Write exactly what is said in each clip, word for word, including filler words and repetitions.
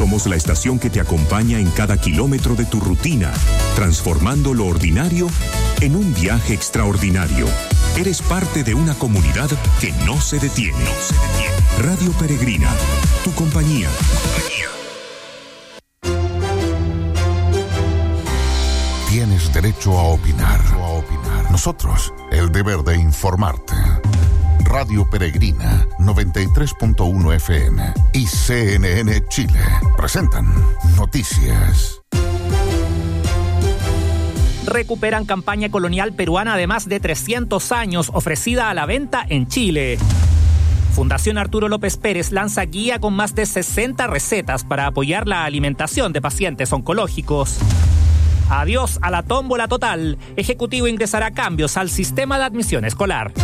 Somos la estación que te acompaña en cada kilómetro de tu rutina, transformando lo ordinario en un viaje extraordinario. Eres parte de una comunidad que no se detiene. No se detiene. Radio Peregrina, tu compañía. Tienes derecho a opinar. Nosotros, el deber de informarte. Radio Peregrina, noventa y tres punto uno F M y C N N Chile presentan Noticias. Recuperan campaña colonial peruana de más de trescientos años ofrecida a la venta en Chile. Fundación Arturo López Pérez lanza guía con más de sesenta recetas para apoyar la alimentación de pacientes oncológicos. Adiós a la tómbola total. Ejecutivo ingresará cambios al sistema de admisión escolar.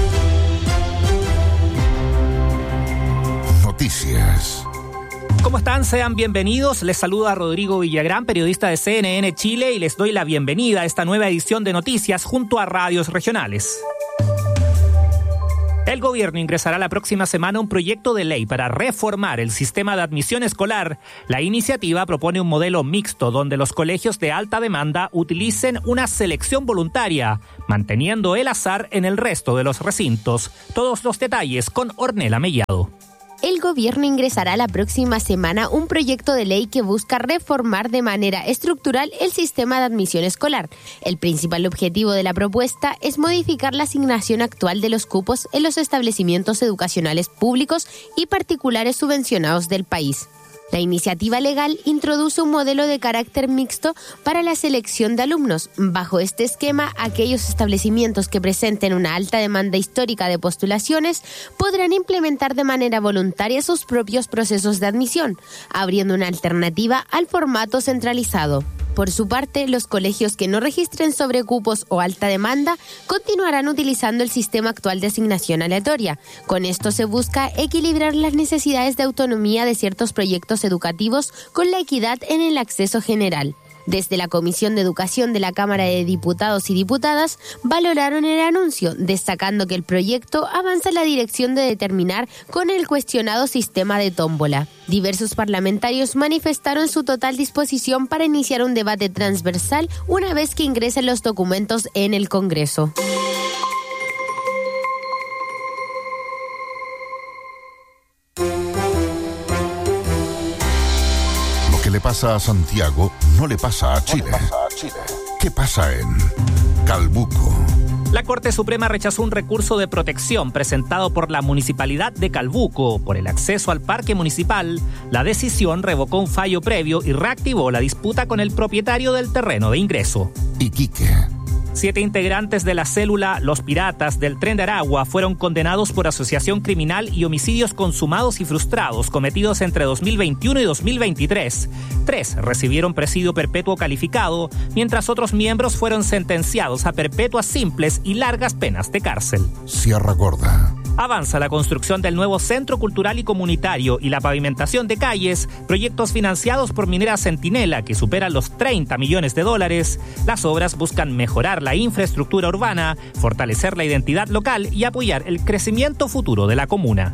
Noticias. ¿Cómo están? Sean bienvenidos. Les saluda Rodrigo Villagrán, periodista de C N N Chile, y les doy la bienvenida a esta nueva edición de Noticias junto a radios regionales. El gobierno ingresará la próxima semana un proyecto de ley para reformar el sistema de admisión escolar. La iniciativa propone un modelo mixto donde los colegios de alta demanda utilicen una selección voluntaria, manteniendo el azar en el resto de los recintos. Todos los detalles con Ornella Mellado. El gobierno ingresará la próxima semana un proyecto de ley que busca reformar de manera estructural el sistema de admisión escolar. El principal objetivo de la propuesta es modificar la asignación actual de los cupos en los establecimientos educacionales públicos y particulares subvencionados del país. La iniciativa legal introduce un modelo de carácter mixto para la selección de alumnos. Bajo este esquema, aquellos establecimientos que presenten una alta demanda histórica de postulaciones podrán implementar de manera voluntaria sus propios procesos de admisión, abriendo una alternativa al formato centralizado. Por su parte, los colegios que no registren sobrecupos o alta demanda continuarán utilizando el sistema actual de asignación aleatoria. Con esto se busca equilibrar las necesidades de autonomía de ciertos proyectos educativos con la equidad en el acceso general. Desde la Comisión de Educación de la Cámara de Diputados y Diputadas valoraron el anuncio, destacando que el proyecto avanza en la dirección de determinar con el cuestionado sistema de tómbola. Diversos parlamentarios manifestaron su total disposición para iniciar un debate transversal una vez que ingresen los documentos en el Congreso. ¿Qué le pasa a Santiago? No le pasa a Chile. ¿Qué pasa en Calbuco? La Corte Suprema rechazó un recurso de protección presentado por la Municipalidad de Calbuco por el acceso al parque municipal. La decisión revocó un fallo previo y reactivó la disputa con el propietario del terreno de ingreso. Iquique. Siete integrantes de la célula Los Piratas del Tren de Aragua fueron condenados por asociación criminal y homicidios consumados y frustrados cometidos entre dos mil veintiuno y dos mil veintitrés. Tres recibieron presidio perpetuo calificado, mientras otros miembros fueron sentenciados a perpetuas simples y largas penas de cárcel. Sierra Gorda. Avanza la construcción del nuevo Centro Cultural y Comunitario y la pavimentación de calles, proyectos financiados por Minera Centinela que superan los treinta millones de dólares. Las obras buscan mejorar la infraestructura urbana, fortalecer la identidad local y apoyar el crecimiento futuro de la comuna.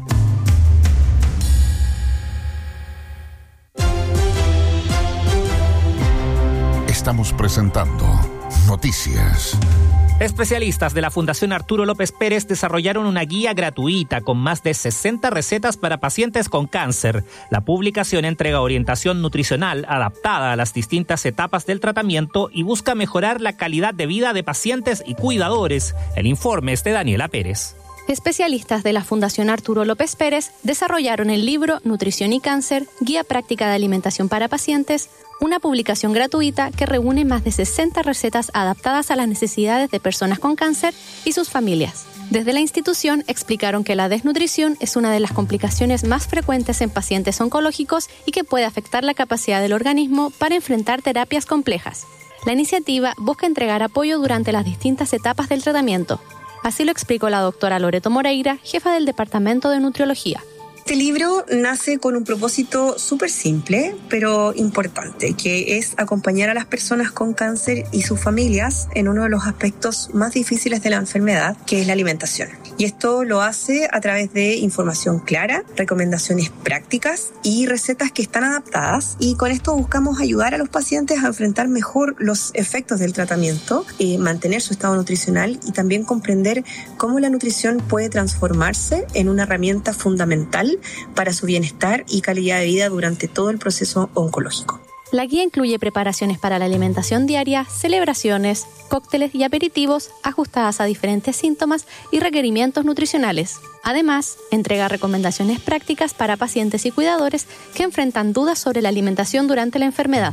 Estamos presentando Noticias. Especialistas de la Fundación Arturo López Pérez desarrollaron una guía gratuita con más de sesenta recetas para pacientes con cáncer. La publicación entrega orientación nutricional adaptada a las distintas etapas del tratamiento y busca mejorar la calidad de vida de pacientes y cuidadores. El informe es de Daniela Pérez. Especialistas de la Fundación Arturo López Pérez desarrollaron el libro Nutrición y Cáncer, Guía Práctica de Alimentación para Pacientes, una publicación gratuita que reúne más de sesenta recetas adaptadas a las necesidades de personas con cáncer y sus familias. Desde la institución explicaron que la desnutrición es una de las complicaciones más frecuentes en pacientes oncológicos y que puede afectar la capacidad del organismo para enfrentar terapias complejas. La iniciativa busca entregar apoyo durante las distintas etapas del tratamiento. Así lo explicó la doctora Loreto Moreira, jefa del Departamento de Nutriología. Este libro nace con un propósito súper simple, pero importante, que es acompañar a las personas con cáncer y sus familias en uno de los aspectos más difíciles de la enfermedad, que es la alimentación. Y esto lo hace a través de información clara, recomendaciones prácticas y recetas que están adaptadas. Y con esto buscamos ayudar a los pacientes a enfrentar mejor los efectos del tratamiento, eh, mantener su estado nutricional y también comprender cómo la nutrición puede transformarse en una herramienta fundamental para su bienestar y calidad de vida durante todo el proceso oncológico. La guía incluye preparaciones para la alimentación diaria, celebraciones, cócteles y aperitivos ajustadas a diferentes síntomas y requerimientos nutricionales. Además, entrega recomendaciones prácticas para pacientes y cuidadores que enfrentan dudas sobre la alimentación durante la enfermedad.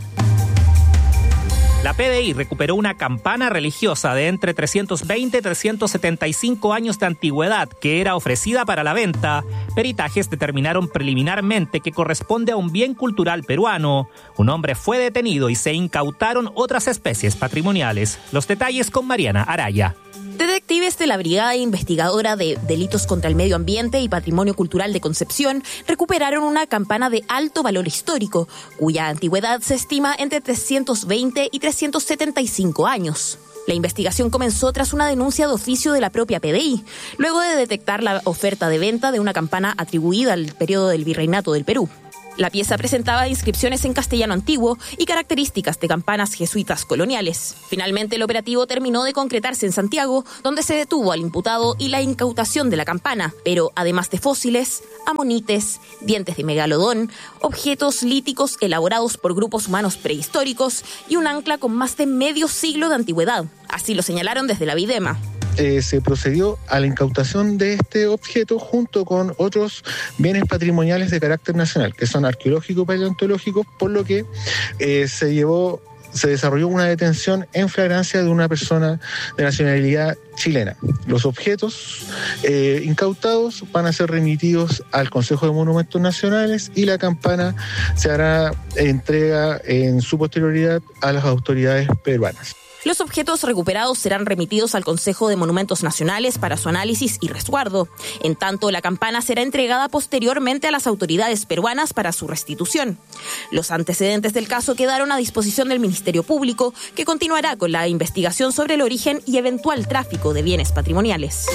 La P D I recuperó una campana religiosa de entre trescientos veinte y trescientos setenta y cinco años de antigüedad que era ofrecida para la venta. Peritajes determinaron preliminarmente que corresponde a un bien cultural peruano. Un hombre fue detenido y se incautaron otras especies patrimoniales. Los detalles con Mariana Araya. Detectives de la Brigada Investigadora de Delitos contra el Medio Ambiente y Patrimonio Cultural de Concepción recuperaron una campana de alto valor histórico, cuya antigüedad se estima entre trescientos veinte y trescientos setenta y cinco años. La investigación comenzó tras una denuncia de oficio de la propia P D I, luego de detectar la oferta de venta de una campana atribuida al periodo del Virreinato del Perú. La pieza presentaba inscripciones en castellano antiguo y características de campanas jesuitas coloniales. Finalmente, el operativo terminó de concretarse en Santiago, donde se detuvo al imputado y la incautación de la campana, pero además de fósiles, amonites, dientes de megalodón, objetos líticos elaborados por grupos humanos prehistóricos y un ancla con más de medio siglo de antigüedad. Así lo señalaron desde la Videma. Eh, se procedió a la incautación de este objeto junto con otros bienes patrimoniales de carácter nacional, que son arqueológicos y paleontológicos, por lo que eh, se llevó, se desarrolló una detención en flagrancia de una persona de nacionalidad chilena. Los objetos eh, incautados van a ser remitidos al Consejo de Monumentos Nacionales y la campana se hará entrega en su posterioridad a las autoridades peruanas. Los objetos recuperados serán remitidos al Consejo de Monumentos Nacionales para su análisis y resguardo. En tanto, la campana será entregada posteriormente a las autoridades peruanas para su restitución. Los antecedentes del caso quedaron a disposición del Ministerio Público, que continuará con la investigación sobre el origen y eventual tráfico de bienes patrimoniales.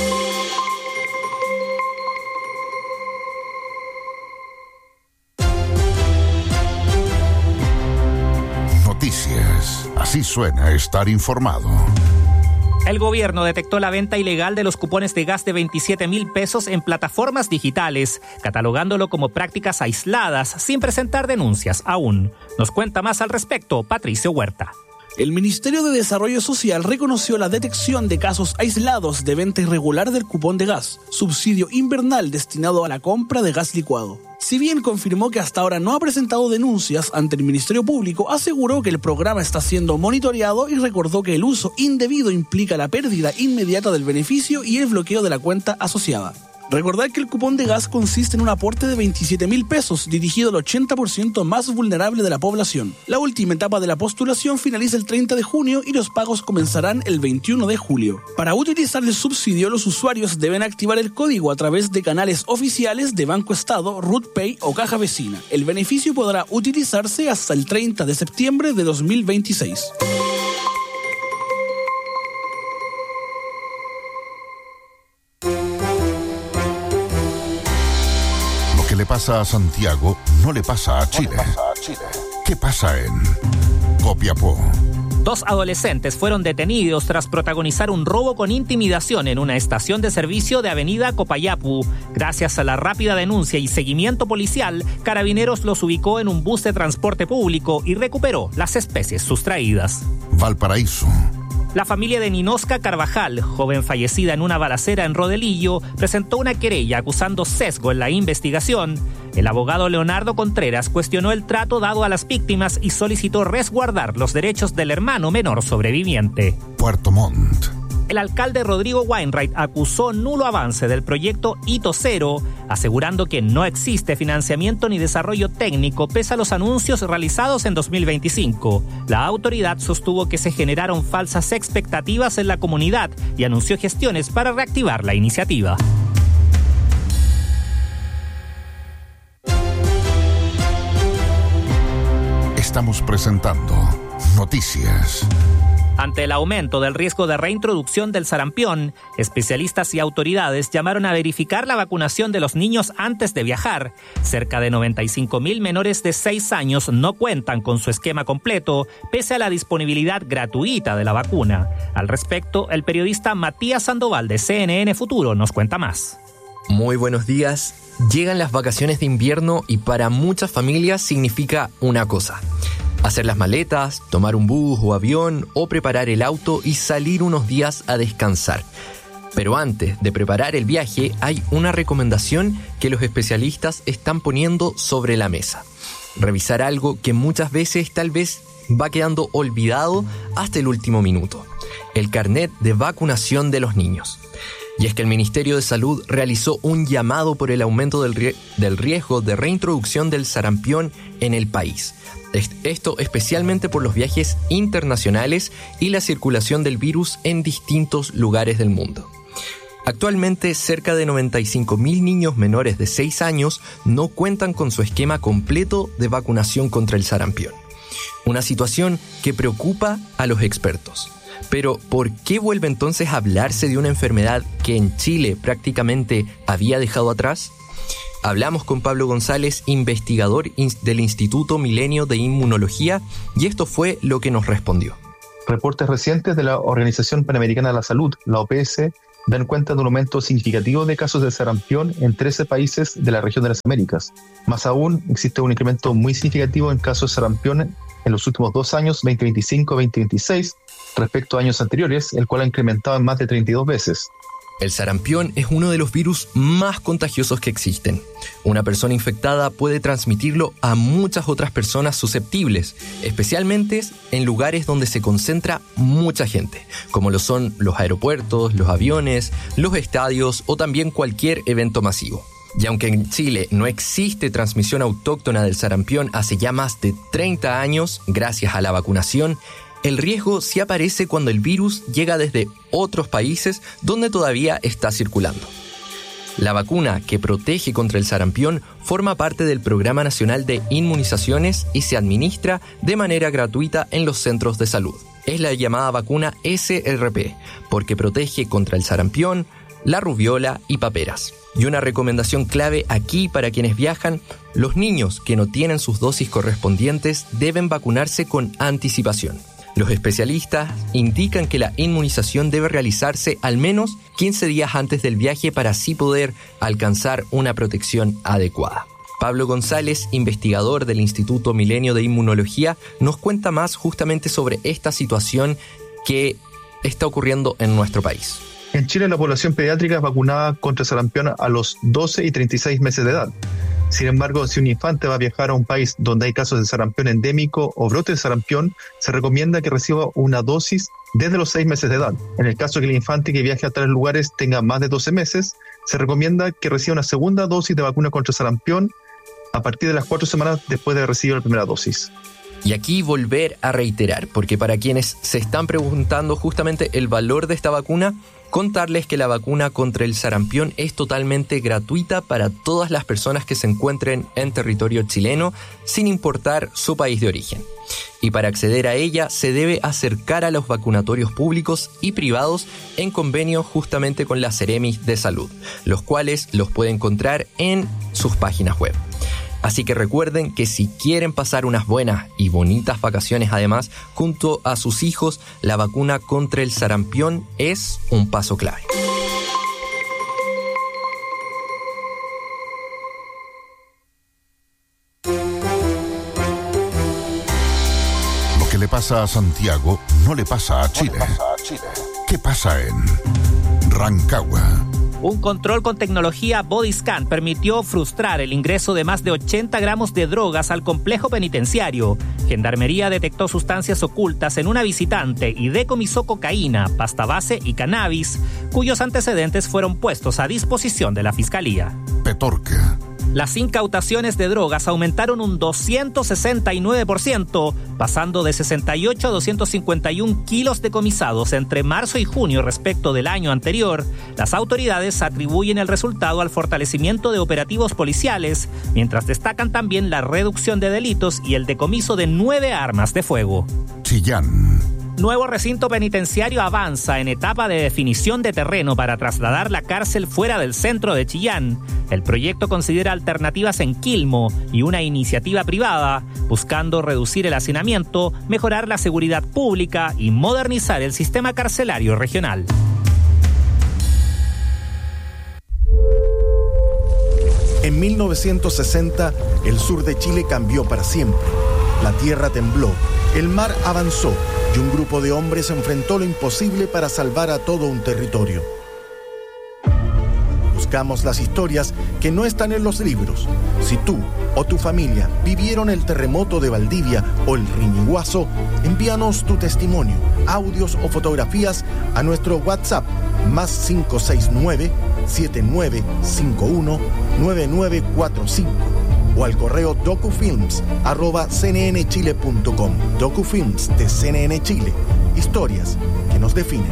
Noticias. Así suena estar informado. El gobierno detectó la venta ilegal de los cupones de gas de veintisiete mil pesos en plataformas digitales, catalogándolo como prácticas aisladas sin presentar denuncias aún. Nos cuenta más al respecto Patricio Huerta. El Ministerio de Desarrollo Social reconoció la detección de casos aislados de venta irregular del cupón de gas, subsidio invernal destinado a la compra de gas licuado. Si bien confirmó que hasta ahora no ha presentado denuncias ante el Ministerio Público, aseguró que el programa está siendo monitoreado y recordó que el uso indebido implica la pérdida inmediata del beneficio y el bloqueo de la cuenta asociada. Recordar que el cupón de gas consiste en un aporte de veintisiete mil pesos dirigido al ochenta por ciento más vulnerable de la población. La última etapa de la postulación finaliza el treinta de junio y los pagos comenzarán el veintiuno de julio. Para utilizar el subsidio, los usuarios deben activar el código a través de canales oficiales de Banco Estado, RutPay o Caja Vecina. El beneficio podrá utilizarse hasta el treinta de septiembre de dos mil veintiséis. ¿Qué le pasa a Santiago? No le pasa a Chile. No le pasa a Chile. ¿Qué pasa en Copiapó? Dos adolescentes fueron detenidos tras protagonizar un robo con intimidación en una estación de servicio de Avenida Copayapu. Gracias a la rápida denuncia y seguimiento policial, Carabineros los ubicó en un bus de transporte público y recuperó las especies sustraídas. Valparaíso. La familia de Ninosca Carvajal, joven fallecida en una balacera en Rodelillo, presentó una querella acusando sesgo en la investigación. El abogado Leonardo Contreras cuestionó el trato dado a las víctimas y solicitó resguardar los derechos del hermano menor sobreviviente. Puerto Montt. El alcalde Rodrigo Wainwright acusó nulo avance del proyecto Hito Cero, asegurando que no existe financiamiento ni desarrollo técnico pese a los anuncios realizados en dos mil veinticinco. La autoridad sostuvo que se generaron falsas expectativas en la comunidad y anunció gestiones para reactivar la iniciativa. Estamos presentando Noticias. Ante el aumento del riesgo de reintroducción del sarampión, especialistas y autoridades llamaron a verificar la vacunación de los niños antes de viajar. Cerca de noventa y cinco mil menores de seis años no cuentan con su esquema completo, pese a la disponibilidad gratuita de la vacuna. Al respecto, el periodista Matías Sandoval de C N N Futuro nos cuenta más. Muy buenos días. Llegan las vacaciones de invierno y para muchas familias significa una cosa: hacer las maletas, tomar un bus o avión o preparar el auto y salir unos días a descansar. Pero antes de preparar el viaje hay una recomendación que los especialistas están poniendo sobre la mesa: revisar algo que muchas veces tal vez va quedando olvidado hasta el último minuto: el carnet de vacunación de los niños. Y es que el Ministerio de Salud realizó un llamado por el aumento del, rie- del riesgo de reintroducción del sarampión en el país. Esto especialmente por los viajes internacionales y la circulación del virus en distintos lugares del mundo. Actualmente, cerca de noventa y cinco mil niños menores de seis años no cuentan con su esquema completo de vacunación contra el sarampión. Una situación que preocupa a los expertos. Pero, ¿por qué vuelve entonces a hablarse de una enfermedad que en Chile prácticamente había dejado atrás? Hablamos con Pablo González, investigador del Instituto Milenio de Inmunología, y esto fue lo que nos respondió. Reportes recientes de la Organización Panamericana de la Salud, la O P S, dan cuenta de un aumento significativo de casos de sarampión en trece países de la región de las Américas. Más aún, existe un incremento muy significativo en casos de sarampión en los últimos dos años, veinte veinticinco y veinte veintiséis, respecto a años anteriores, el cual ha incrementado en más de treinta y dos veces. El sarampión es uno de los virus más contagiosos que existen. Una persona infectada puede transmitirlo a muchas otras personas susceptibles, especialmente en lugares donde se concentra mucha gente, como lo son los aeropuertos, los aviones, los estadios o también cualquier evento masivo. Y aunque en Chile no existe transmisión autóctona del sarampión hace ya más de treinta años, gracias a la vacunación, el riesgo sí aparece cuando el virus llega desde otros países donde todavía está circulando. La vacuna que protege contra el sarampión forma parte del Programa Nacional de Inmunizaciones y se administra de manera gratuita en los centros de salud. Es la llamada vacuna S R P, porque protege contra el sarampión, la rubiola y paperas. Y una recomendación clave aquí para quienes viajan: los niños que no tienen sus dosis correspondientes deben vacunarse con anticipación. Los especialistas indican que la inmunización debe realizarse al menos quince días antes del viaje para así poder alcanzar una protección adecuada. Pablo González, investigador del Instituto Milenio de Inmunología, nos cuenta más justamente sobre esta situación que está ocurriendo en nuestro país. En Chile, la población pediátrica es vacunada contra sarampión a los doce y treinta y seis meses de edad. Sin embargo, si un infante va a viajar a un país donde hay casos de sarampión endémico o brote de sarampión, se recomienda que reciba una dosis desde los seis meses de edad. En el caso de que el infante que viaje a tales lugares tenga más de doce meses, se recomienda que reciba una segunda dosis de vacuna contra sarampión a partir de las cuatro semanas después de recibir la primera dosis. Y aquí volver a reiterar, porque para quienes se están preguntando justamente el valor de esta vacuna, contarles que la vacuna contra el sarampión es totalmente gratuita para todas las personas que se encuentren en territorio chileno, sin importar su país de origen. Y para acceder a ella se debe acercar a los vacunatorios públicos y privados en convenio justamente con la Ceremis de Salud, los cuales los puede encontrar en sus páginas web. Así que recuerden que si quieren pasar unas buenas y bonitas vacaciones además junto a sus hijos, la vacuna contra el sarampión es un paso clave. Lo que le pasa a Santiago no le pasa a Chile. ¿Qué pasa en Rancagua? Un control con tecnología Bodyscan permitió frustrar el ingreso de más de ochenta gramos de drogas al complejo penitenciario. Gendarmería detectó sustancias ocultas en una visitante y decomisó cocaína, pasta base y cannabis, cuyos antecedentes fueron puestos a disposición de la Fiscalía. Petorca. Las incautaciones de drogas aumentaron un doscientos sesenta y nueve por ciento, pasando de sesenta y ocho a doscientos cincuenta y uno kilos decomisados entre marzo y junio respecto del año anterior. Las autoridades atribuyen el resultado al fortalecimiento de operativos policiales, mientras destacan también la reducción de delitos y el decomiso de nueve armas de fuego. Chillán. Nuevo recinto penitenciario avanza en etapa de definición de terreno para trasladar la cárcel fuera del centro de Chillán. El proyecto considera alternativas en Quilmo y una iniciativa privada, buscando reducir el hacinamiento, mejorar la seguridad pública y modernizar el sistema carcelario regional. En mil novecientos sesenta, el sur de Chile cambió para siempre. La tierra tembló, el mar avanzó y un grupo de hombres enfrentó lo imposible para salvar a todo un territorio. Buscamos las historias que no están en los libros. Si tú o tu familia vivieron el terremoto de Valdivia o el Riñiguazo, envíanos tu testimonio, audios o fotografías a nuestro WhatsApp más cinco seis nueve, siete nueve cinco uno, nueve nueve cuatro cinco o al correo docufilms arroba c n n chile punto com. Docufilms de C N N Chile. Historias que nos definen.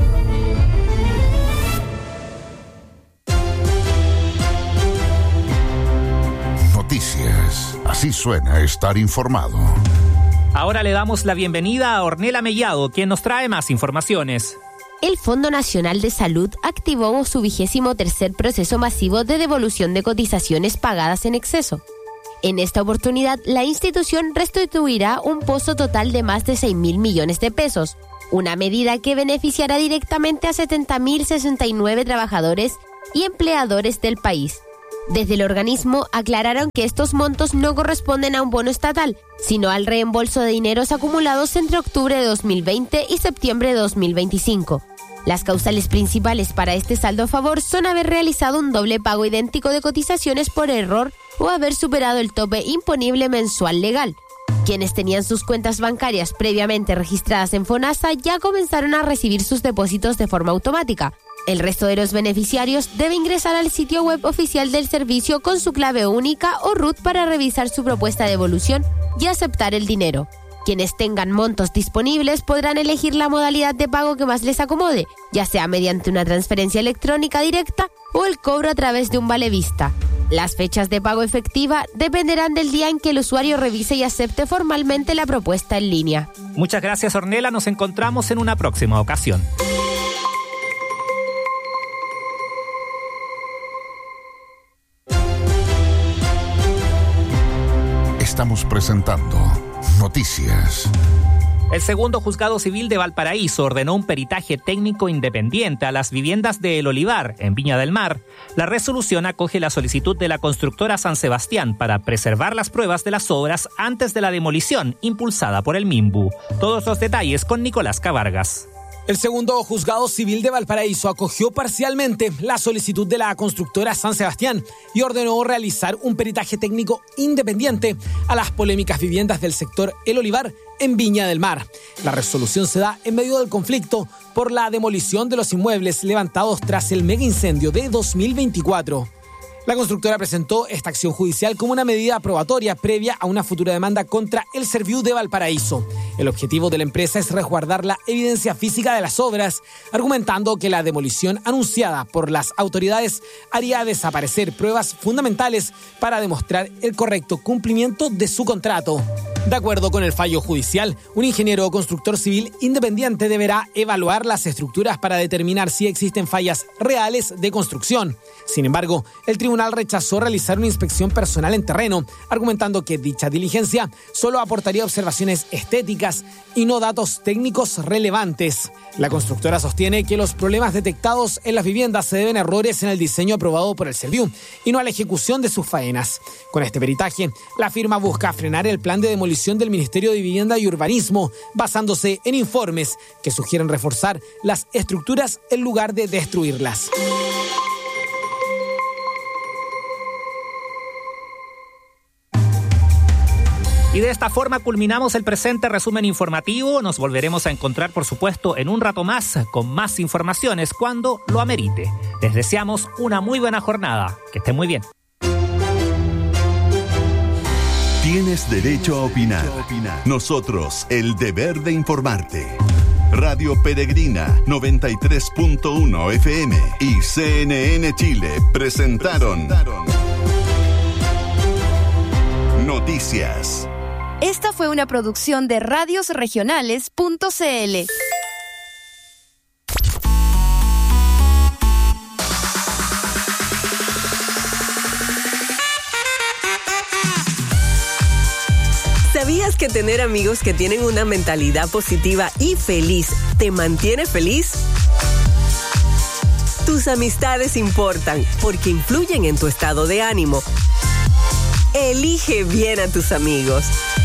Noticias. Así suena estar informado. Ahora le damos la bienvenida a Ornella Mellado, quien nos trae más informaciones. El Fondo Nacional de Salud activó su vigésimo tercer proceso masivo de devolución de cotizaciones pagadas en exceso. En esta oportunidad, la institución restituirá un pozo total de más de seis mil millones de pesos, una medida que beneficiará directamente a setenta mil sesenta y nueve trabajadores y empleadores del país. Desde el organismo aclararon que estos montos no corresponden a un bono estatal, sino al reembolso de dineros acumulados entre octubre de dos mil veinte y septiembre de dos mil veinticinco. Las causales principales para este saldo a favor son haber realizado un doble pago idéntico de cotizaciones por error o haber superado el tope imponible mensual legal. Quienes tenían sus cuentas bancarias previamente registradas en FONASA ya comenzaron a recibir sus depósitos de forma automática. El resto de los beneficiarios debe ingresar al sitio web oficial del servicio con su clave única o R U T para revisar su propuesta de devolución y aceptar el dinero. Quienes tengan montos disponibles podrán elegir la modalidad de pago que más les acomode, ya sea mediante una transferencia electrónica directa o el cobro a través de un vale vista. Las fechas de pago efectiva dependerán del día en que el usuario revise y acepte formalmente la propuesta en línea. Muchas gracias, Ornella. Nos encontramos en una próxima ocasión. Estamos presentando Noticias. El segundo juzgado civil de Valparaíso ordenó un peritaje técnico independiente a las viviendas de El Olivar, en Viña del Mar. La resolución acoge la solicitud de la constructora San Sebastián para preservar las pruebas de las obras antes de la demolición impulsada por el MIMBU. Todos los detalles con Nicolás Cavargas. El segundo juzgado civil de Valparaíso acogió parcialmente la solicitud de la constructora San Sebastián y ordenó realizar un peritaje técnico independiente a las polémicas viviendas del sector El Olivar en Viña del Mar. La resolución se da en medio del conflicto por la demolición de los inmuebles levantados tras el mega incendio de dos mil veinticuatro. La constructora presentó esta acción judicial como una medida probatoria previa a una futura demanda contra el Serviu de Valparaíso. El objetivo de la empresa es resguardar la evidencia física de las obras, argumentando que la demolición anunciada por las autoridades haría desaparecer pruebas fundamentales para demostrar el correcto cumplimiento de su contrato. De acuerdo con el fallo judicial, un ingeniero o constructor civil independiente deberá evaluar las estructuras para determinar si existen fallas reales de construcción. Sin embargo, el tribunal rechazó realizar una inspección personal en terreno, argumentando que dicha diligencia solo aportaría observaciones estéticas y no datos técnicos relevantes. La constructora sostiene que los problemas detectados en las viviendas se deben a errores en el diseño aprobado por el Serviu y no a la ejecución de sus faenas. Con este peritaje, la firma busca frenar el plan de demolición del Ministerio de Vivienda y Urbanismo, basándose en informes que sugieren reforzar las estructuras en lugar de destruirlas. Y de esta forma culminamos el presente resumen informativo. Nos volveremos a encontrar, por supuesto, en un rato más con más informaciones cuando lo amerite. Les deseamos una muy buena jornada. Que estén muy bien. Tienes derecho a opinar. Nosotros, el deber de informarte. Radio Peregrina noventa y tres punto uno F M y C N N Chile presentaron Noticias. Esta fue una producción de radios regionales punto c l. ¿Sabías que tener amigos que tienen una mentalidad positiva y feliz te mantiene feliz? Tus amistades importan porque influyen en tu estado de ánimo. Elige bien a tus amigos.